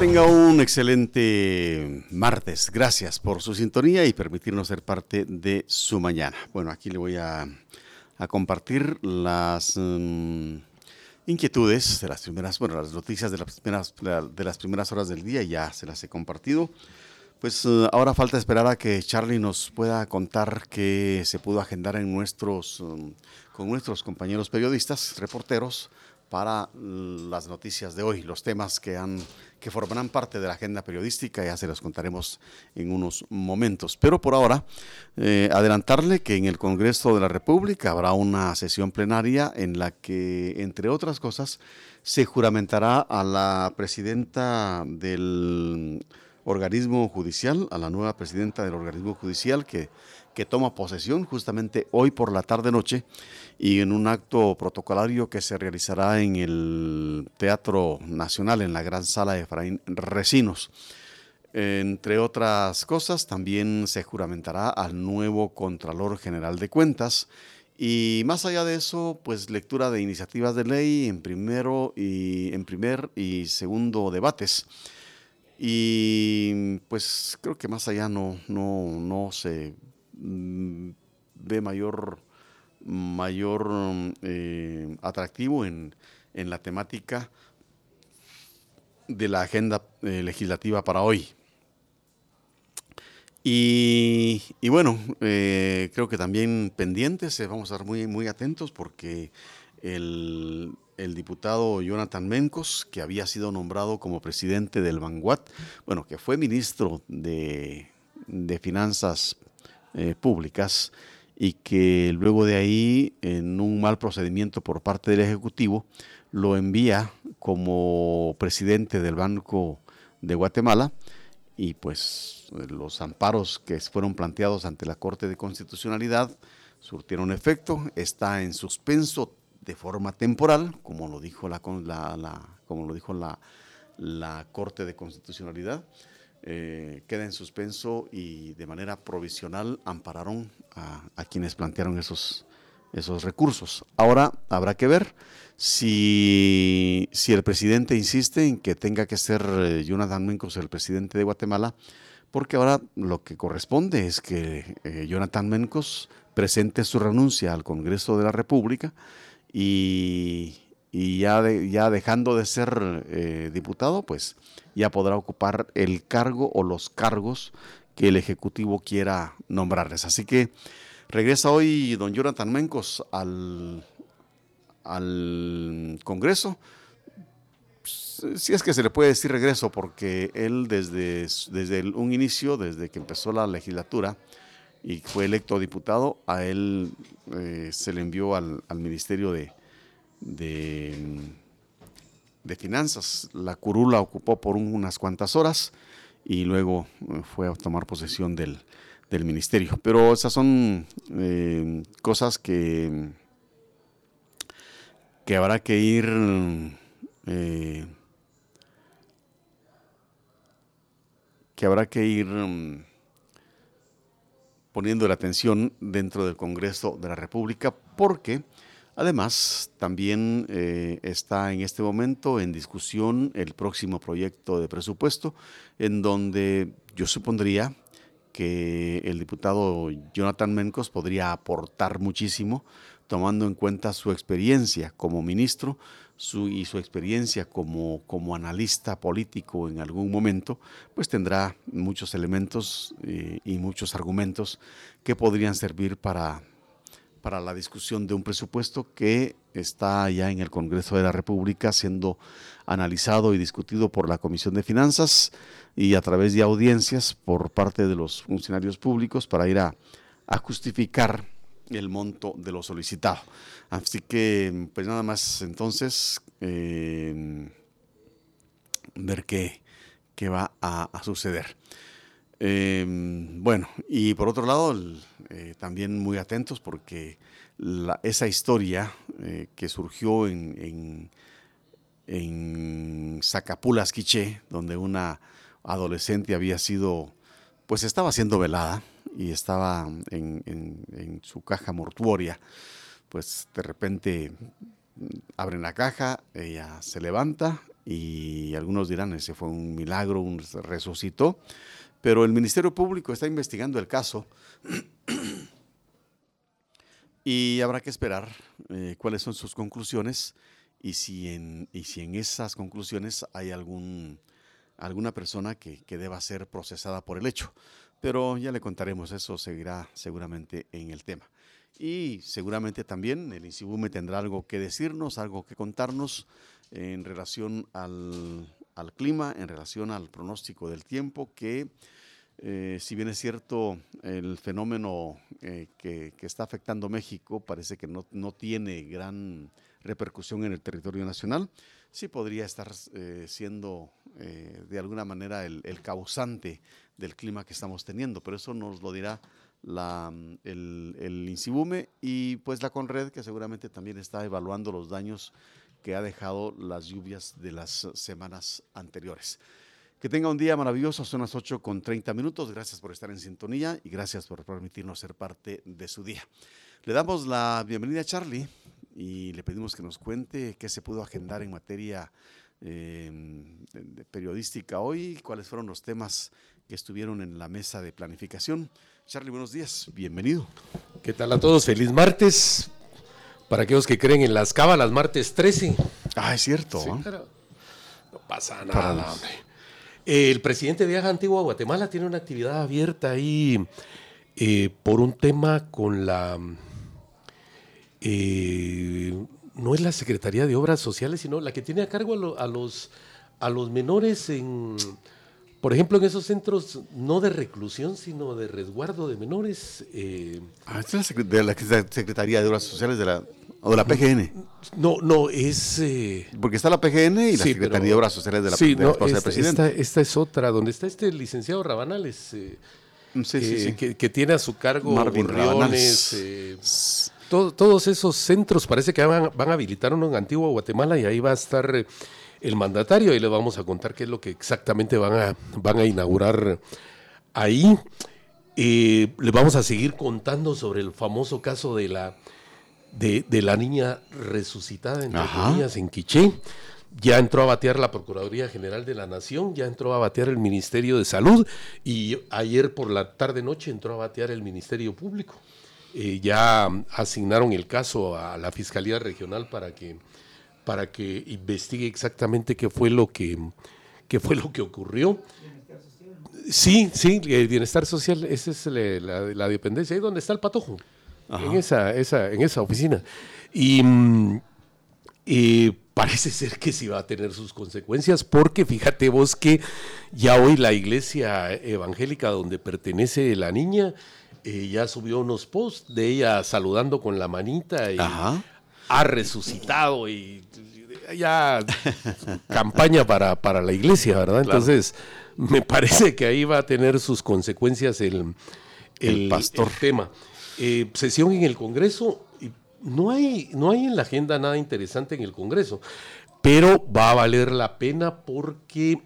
Tenga un excelente martes. Gracias por su sintonía y permitirnos ser parte de su mañana. Bueno, aquí le voy a compartir las inquietudes de las primeras, bueno, las noticias de las primeras horas del día. Ya se las he compartido. Pues ahora falta esperar a que Charlie nos pueda contar qué se pudo agendar en con nuestros compañeros periodistas, reporteros, para las noticias de hoy, los temas que formarán parte de la agenda periodística. Ya se los contaremos en unos momentos. Pero por ahora, adelantarle que en el Congreso de la República habrá una sesión plenaria en la que, entre otras cosas, se juramentará a la presidenta del organismo judicial, a la nueva presidenta del organismo judicial que toma posesión justamente hoy por la tarde-noche, y en un acto protocolario que se realizará en el Teatro Nacional, en la gran sala de Efraín Recinos. Entre otras cosas, también se juramentará al nuevo Contralor General de Cuentas. Y más allá de eso, pues lectura de iniciativas de ley en primer y segundo debates. Y pues creo que más allá no se ve mayor atractivo en la temática de la agenda legislativa para hoy. Y bueno, creo que también pendientes, vamos a estar muy atentos porque el diputado Jonathan Mencos, que había sido nombrado como presidente del Banguat, bueno, que fue ministro de Finanzas Públicas, y que luego de ahí, en un mal procedimiento por parte del Ejecutivo, lo envía como presidente del Banco de Guatemala. Y pues los amparos que fueron planteados ante la Corte de Constitucionalidad surtieron efecto. Está en suspenso de forma temporal, como lo dijo la Corte de Constitucionalidad. Queda en suspenso y de manera provisional ampararon a quienes plantearon esos recursos. Ahora habrá que ver si el presidente insiste en que tenga que ser Jonathan Mencos el presidente de Guatemala, porque ahora lo que corresponde es que Jonathan Mencos presente su renuncia al Congreso de la República y ya dejando de ser diputado, pues ya podrá ocupar el cargo o los cargos que el Ejecutivo quiera nombrarles. Así que regresa hoy don Jonathan Mencos al Congreso, si es que se le puede decir regreso, porque él desde un inicio, desde que empezó la legislatura y fue electo diputado, a él se le envió al Ministerio de Finanzas. La curul la ocupó por unas cuantas horas y luego fue a tomar posesión del ministerio. Pero esas son cosas que habrá que ir poniendo la atención dentro del Congreso de la República, porque además también está en este momento en discusión el próximo proyecto de presupuesto, en donde yo supondría que el diputado Jonathan Mencos podría aportar muchísimo, tomando en cuenta su experiencia como ministro y su experiencia como analista político en algún momento. Pues tendrá muchos elementos y muchos argumentos que podrían servir para la discusión de un presupuesto que está ya en el Congreso de la República siendo analizado y discutido por la Comisión de Finanzas y a través de audiencias por parte de los funcionarios públicos para ir a justificar el monto de lo solicitado. Así que pues nada más entonces ver qué va a suceder. Bueno, y por otro lado, también muy atentos porque esa historia que surgió en Zacapulas, Quiché, donde una adolescente estaba siendo velada y estaba en su caja mortuoria. Pues de repente abren la caja, ella se levanta y algunos dirán, ese fue un milagro, resucitó, pero el Ministerio Público está investigando el caso y habrá que esperar cuáles son sus conclusiones y si en esas conclusiones hay alguna persona que deba ser procesada por el hecho. Pero ya le contaremos, eso seguirá seguramente en el tema. Y seguramente también el INSIBUME tendrá algo que decirnos, algo que contarnos en relación al clima, en relación al pronóstico del tiempo, que si bien es cierto el fenómeno que está afectando México parece que no tiene gran repercusión en el territorio nacional, sí podría estar siendo de alguna manera el causante del clima que estamos teniendo, pero eso nos lo dirá el INSIBUME y pues la CONRED, que seguramente también está evaluando los daños que ha dejado las lluvias de las semanas anteriores. Que tenga un día maravilloso, son las 8:30. Gracias por estar en sintonía y gracias por permitirnos ser parte de su día. Le damos la bienvenida a Charlie y le pedimos que nos cuente qué se pudo agendar en materia periodística hoy, cuáles fueron los temas que estuvieron en la mesa de planificación. Charlie, buenos días, bienvenido. ¿Qué tal a todos? Feliz martes. Para aquellos que creen en las cábalas, martes 13. Ah, es cierto. Sí, claro. No pasa nada, hombre. El presidente viaja a Antigua Guatemala, tiene una actividad abierta ahí por un tema con la... no es la Secretaría de Obras Sociales, sino la que tiene a cargo a los menores por ejemplo, en esos centros no de reclusión, sino de resguardo de menores. ¿Esta es de la Secretaría de Obras Sociales o de la PGN? No, es... Porque está la PGN y la Secretaría de Obras Sociales de la esposa del presidente. Esta es otra, donde está este licenciado Rabanales, sí. Que tiene a su cargo Marvin Gorriones, todos esos centros parece que van a habilitar uno en Antigua Guatemala y ahí va a estar el mandatario y le vamos a contar qué es lo que exactamente van a inaugurar ahí. Le vamos a seguir contando sobre el famoso caso de la niña resucitada, entre comillas, en Quiché. Ya entró a batear la Procuraduría General de la Nación, ya entró a batear el Ministerio de Salud y ayer por la tarde-noche entró a batear el Ministerio Público. Ya asignaron el caso a la Fiscalía Regional para que investigue exactamente qué fue lo que ocurrió. Sí, el bienestar social, esa es la dependencia, ahí donde está el Patojo, en esa oficina. Y parece ser que sí va a tener sus consecuencias, porque fíjate vos que ya hoy la iglesia evangélica donde pertenece la niña ya subió unos posts de ella saludando con la manita y ha resucitado y ya campaña para la iglesia, ¿verdad? Claro. Entonces, me parece que ahí va a tener sus consecuencias el pastor. El tema. Sesión en el Congreso, no hay en la agenda nada interesante en el Congreso, pero va a valer la pena porque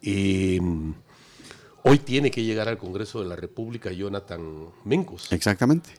hoy tiene que llegar al Congreso de la República Jonathan Mencos. Exactamente.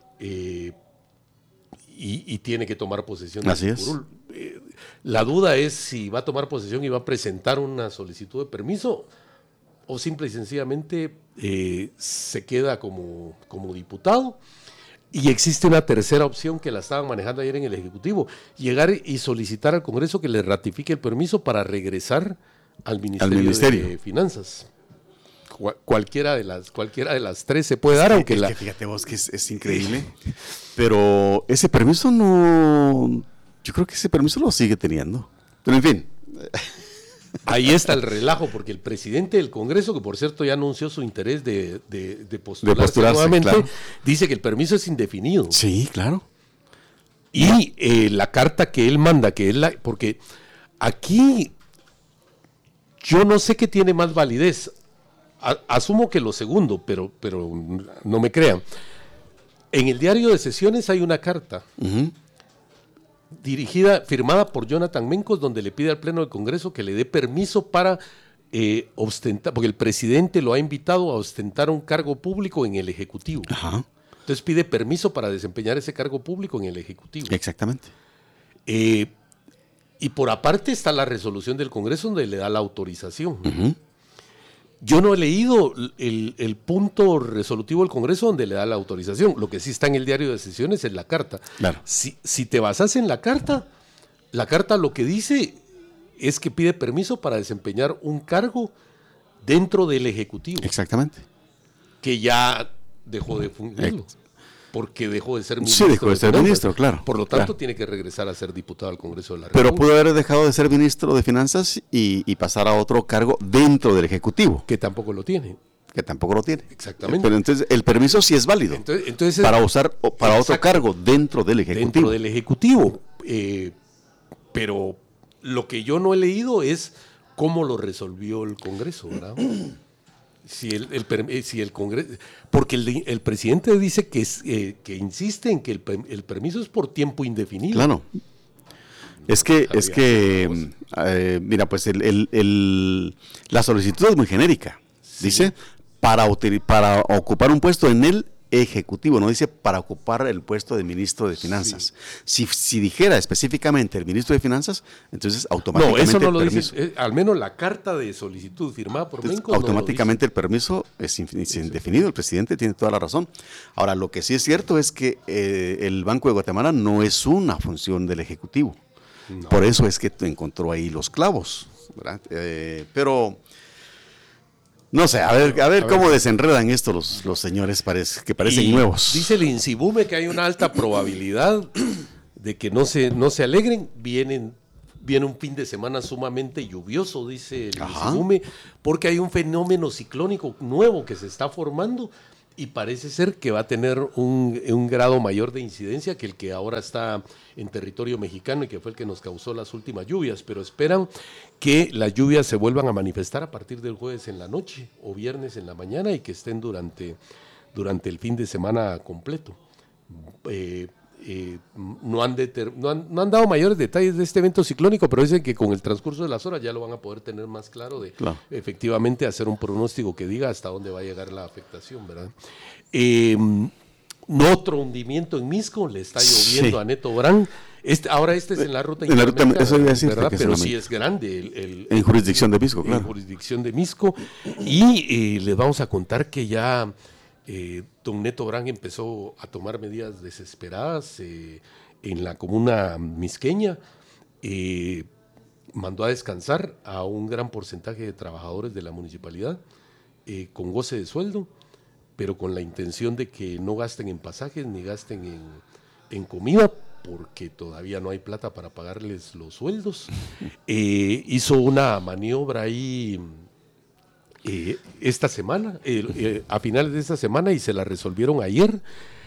Y tiene que tomar posesión. Así es. La duda es si va a tomar posesión y va a presentar una solicitud de permiso o simple y sencillamente se queda como diputado. Y existe una tercera opción que la estaban manejando ayer en el Ejecutivo: llegar y solicitar al Congreso que le ratifique el permiso para regresar al Ministerio de Finanzas. Cualquiera de las tres se puede dar, aunque fíjate vos que es increíble, pero ese permiso no, yo creo que ese permiso lo sigue teniendo, pero en fin. Ahí está el relajo, porque el presidente del Congreso, que por cierto ya anunció su interés de postularse nuevamente, claro, dice que el permiso es indefinido. Sí, claro. Y la carta que él manda, porque aquí yo no sé qué tiene más validez. Asumo que lo segundo, pero no me crean. En el diario de sesiones hay una carta firmada por Jonathan Mencos, donde le pide al Pleno del Congreso que le dé permiso para ostentar, porque el presidente lo ha invitado a ostentar un cargo público en el Ejecutivo. Ajá. Entonces pide permiso para desempeñar ese cargo público en el Ejecutivo. Exactamente. Y por aparte está la resolución del Congreso donde le da la autorización. Ujú. Yo no he leído el punto resolutivo del Congreso donde le da la autorización. Lo que sí está en el diario de sesiones es la carta. Claro. Si te basas en la carta lo que dice es que pide permiso para desempeñar un cargo dentro del Ejecutivo, Exactamente. que ya dejó de funcionar, porque dejó de ser Sí, ministro. dejó de ser Finanzas. ministro, claro. Por lo tanto, claro. tiene que regresar a ser diputado al Congreso de la Pero República. pudo haber dejado de ser ministro de Finanzas y pasar a otro cargo dentro del Ejecutivo, Que tampoco lo tiene. que tampoco lo tiene. Exactamente. Pero entonces el permiso sí es válido Entonces para usar para otro exacto. cargo dentro del Ejecutivo. Dentro del Ejecutivo. Pero lo que yo no he leído es cómo lo resolvió el Congreso, ¿verdad? Si el Congreso, porque el presidente dice que insiste en que el permiso es por tiempo indefinido. Claro. Es que mira, pues la solicitud es muy genérica. Sí. Dice para ocupar un puesto en el Ejecutivo, no dice para ocupar el puesto de ministro de Finanzas. Si dijera específicamente el ministro de Finanzas, entonces No, automáticamente eso no lo permiso, dice. Al menos la carta de solicitud firmada por entonces, Menco automáticamente el permiso es indefinido. El presidente tiene toda la razón. Ahora, lo que sí es cierto es que el Banco de Guatemala no es una función del Ejecutivo. No. Por eso es que encontró ahí los clavos, ¿verdad? Pero no sé, a ver cómo desenredan esto los señores que parecen Y nuevos. dice el Insibume que hay una alta probabilidad de que no se alegren. Viene un fin de semana sumamente lluvioso, dice el Insibume, porque hay un fenómeno ciclónico nuevo que se está formando y parece ser que va a tener un grado mayor de incidencia que el que ahora está en territorio mexicano y que fue el que nos causó las últimas lluvias, pero esperan que las lluvias se vuelvan a manifestar a partir del jueves en la noche o viernes en la mañana y que estén durante el fin de semana completo. No han dado mayores detalles de este evento ciclónico, pero dicen que con el transcurso de las horas ya lo van a poder tener más claro de efectivamente hacer un pronóstico que diga hasta dónde va a llegar la afectación, ¿verdad? Otro hundimiento en Misco, le está lloviendo a Neto Brand. Ahora es en la ruta interamericana, eso iba a decir, ¿verdad? Pero sí es grande. En jurisdicción de Misco, claro. En jurisdicción de Misco. Y les vamos a contar que ya don Neto Brand empezó a tomar medidas desesperadas en la comuna misqueña. Mandó a descansar a un gran porcentaje de trabajadores de la municipalidad con goce de sueldo, pero con la intención de que no gasten en pasajes ni gasten en comida, porque todavía no hay plata para pagarles los sueldos. Hizo una maniobra ahí esta semana, a finales de esta semana, y se la resolvieron ayer.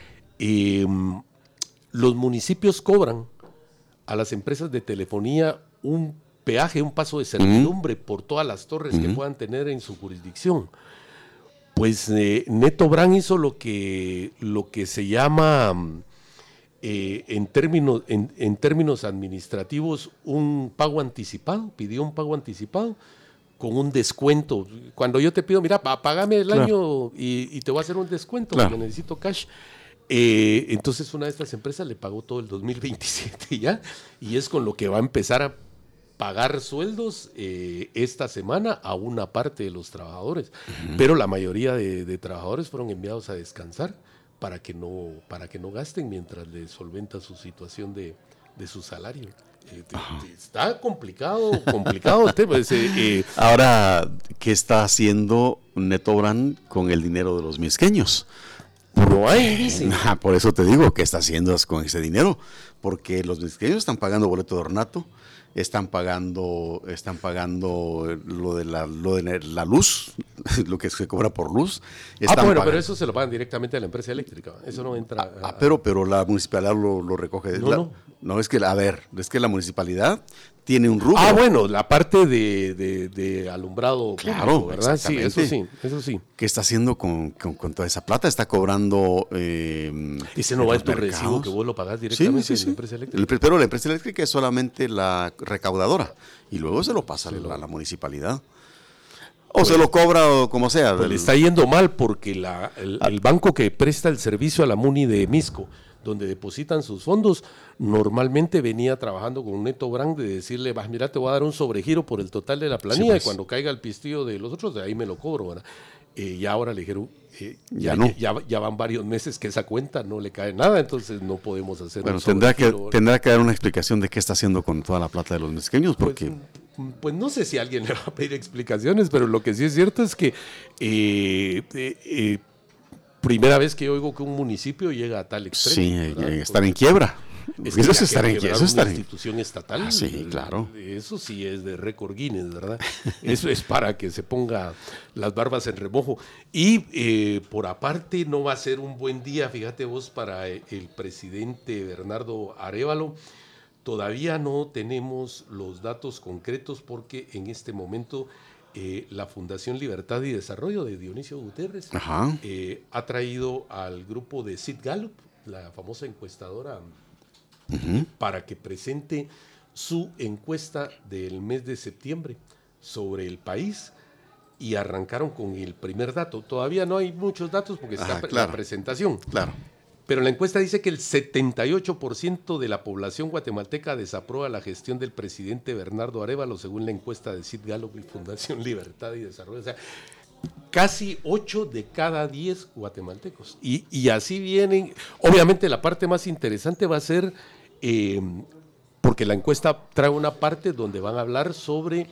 Los municipios cobran a las empresas de telefonía un peaje, un paso de servidumbre por todas las torres que puedan tener en su jurisdicción. Pues Neto Brand hizo lo que se llama en términos administrativos un pago anticipado, pidió un pago anticipado con un descuento. Cuando yo te pido, mira, págame el año y te voy a hacer un descuento porque necesito cash. Entonces una de estas empresas le pagó todo el 2027 ya, y es con lo que va a empezar a pagar sueldos esta semana a una parte de los trabajadores, pero la mayoría de trabajadores fueron enviados a descansar para que no gasten mientras les solventa su situación de su salario. Está complicado el tema. Ahora, ¿qué está haciendo Neto Brand con el dinero de los misqueños? No hay, dicen. Por eso te digo, ¿qué está haciendo con ese dinero? Porque los misqueños están pagando boleto de ornato, están pagando lo de la luz, lo que se cobra por luz. Pero eso se lo pagan directamente a la empresa eléctrica. Eso no entra. Pero la municipalidad lo recoge. No, es que la municipalidad tiene un rubro. Bueno, la parte de alumbrado público, ¿verdad? Sí, eso sí. ¿Qué está haciendo con toda esa plata? Está cobrando. Ese no va en tu recibo que vos lo pagás directamente en la empresa eléctrica. Pero la empresa eléctrica es solamente la recaudadora y luego se lo pasa a la municipalidad. O se lo cobra o como sea. Pues le está yendo mal porque el banco que presta el servicio a la MUNI de Misco donde depositan sus fondos, normalmente venía trabajando con Neto Brand de decirle, vas, mira, te voy a dar un sobregiro por el total de la planilla, pues. Y cuando caiga el pistillo de los otros, de ahí me lo cobro, ¿verdad? Y ahora le dijeron, ya van varios meses que esa cuenta no le cae nada, entonces no podemos hacer. Bueno, tendrá que dar una explicación de qué está haciendo con toda la plata de los mezqueños, porque... Pues no sé si alguien le va a pedir explicaciones, pero lo que sí es cierto es que primera vez que oigo que un municipio llega a tal extremo. Sí, estar en quiebra. Eso es estar en quiebra. Eso es una institución estatal. Sí, claro. Eso sí es de récord Guinness, ¿verdad? Eso es para que se ponga las barbas en remojo. Y por aparte no va a ser un buen día, fíjate vos, para el presidente Bernardo Arévalo. Todavía no tenemos los datos concretos porque en este momento la Fundación Libertad y Desarrollo de Dionisio Gutiérrez ha traído al grupo de Sid Gallup, la famosa encuestadora, para que presente su encuesta del mes de septiembre sobre el país, y arrancaron con el primer dato. Todavía no hay muchos datos porque está la presentación. Claro. Pero la encuesta dice que el 78% de la población guatemalteca desaprueba la gestión del presidente Bernardo Arévalo, según la encuesta de Sid Gallup y Fundación Libertad y Desarrollo. O sea, casi 8 de cada 10 guatemaltecos. Y así vienen. Obviamente la parte más interesante va a ser, porque la encuesta trae una parte donde van a hablar sobre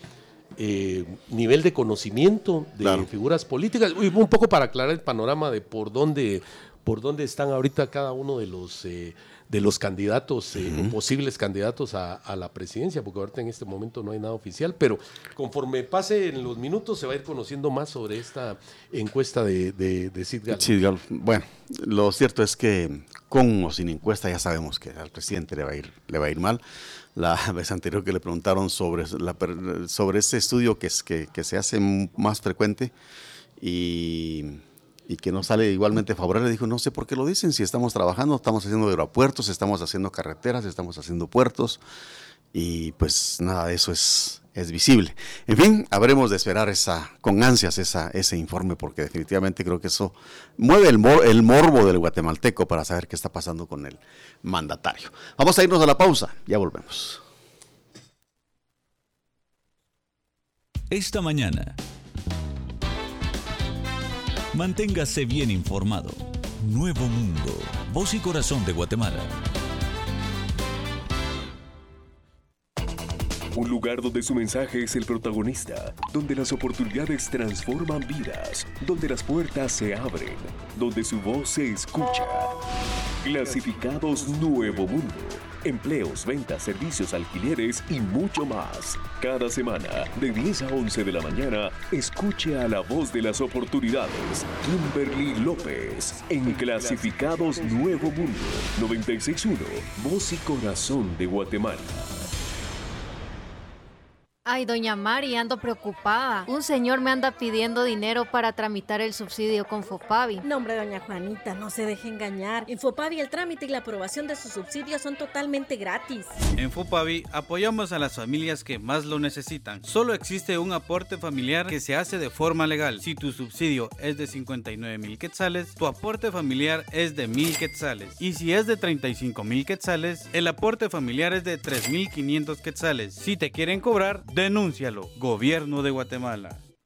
nivel de conocimiento de figuras políticas, y un poco para aclarar el panorama de por dónde están ahorita cada uno de los candidatos, posibles candidatos a la presidencia, porque ahorita en este momento no hay nada oficial, pero conforme pasen los minutos se va a ir conociendo más sobre esta encuesta de Sid Gallup. Bueno, lo cierto es que con o sin encuesta ya sabemos que al presidente le va a ir mal. La vez anterior que le preguntaron sobre este estudio que se hace más frecuente y que no sale igualmente favorable, dijo, no sé por qué lo dicen, si estamos trabajando, estamos haciendo aeropuertos, estamos haciendo carreteras, estamos haciendo puertos, y pues nada de eso es visible. En fin, habremos de esperar con ansias ese informe, porque definitivamente creo que eso mueve el morbo del guatemalteco para saber qué está pasando con el mandatario. Vamos a irnos a la pausa, ya volvemos. Esta mañana, manténgase bien informado. Nuevo Mundo, voz y corazón de Guatemala. Un lugar donde su mensaje es el protagonista, donde las oportunidades transforman vidas, donde las puertas se abren, donde su voz se escucha. Clasificados Nuevo Mundo. Empleos, ventas, servicios, alquileres y mucho más. Cada semana, de 10 a 11 de la mañana, escuche a la voz de las oportunidades, Kimberly López, en Clasificados Nuevo Mundo, 96.1, voz y corazón de Guatemala. Ay, doña Mari, ando preocupada. Un señor me anda pidiendo dinero para tramitar el subsidio con Fopavi. No, hombre, doña Juanita, no se deje engañar. En Fopavi el trámite y la aprobación de sus subsidios son totalmente gratis. En Fopavi apoyamos a las familias que más lo necesitan. Solo existe un aporte familiar que se hace de forma legal. Si tu subsidio es de 59,000 quetzales, tu aporte familiar es de 1,000 quetzales. Y si es de 35,000 quetzales, el aporte familiar es de 3,500 quetzales. Si te quieren cobrar, denúncialo. Gobierno de Guatemala.